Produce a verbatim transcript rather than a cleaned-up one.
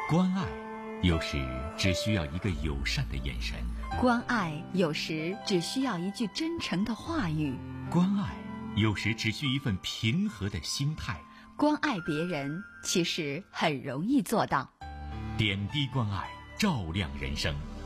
关爱有时只需要一个友善的眼神， 关爱有时只需要一句真诚的话语， 关爱有时只需一份平和的心态。 关爱别人其实很容易做到， 点滴关爱，照亮人生。